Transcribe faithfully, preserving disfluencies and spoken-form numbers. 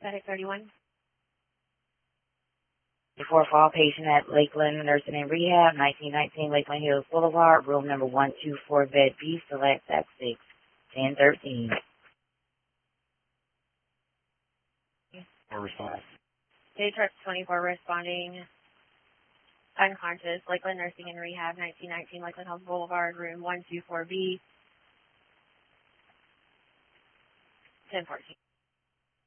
Medic thirty-one. Before fall patient at Lakeland Nursing and Rehab, nineteen nineteen Lakeland Hills Boulevard, room number one two four, bed B, select at six ten thirteen. Or response. J Truck twenty-four responding unconscious, Lakeland Nursing and Rehab, nineteen nineteen Lakeland Hills Boulevard, room one two four B, ten fourteen.